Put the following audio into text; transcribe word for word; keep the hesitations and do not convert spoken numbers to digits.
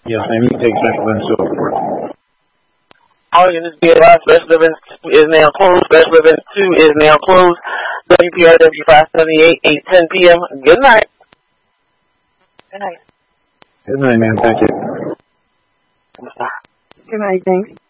Yes, ma'am. You can take Special Events to Airport. All units be advised, Special Events two is now closed. Special Events two is now closed. W P R W five seventy-eight, eight ten p.m. Good night. Good night. Good night, ma'am. Thank you. Good night, thanks.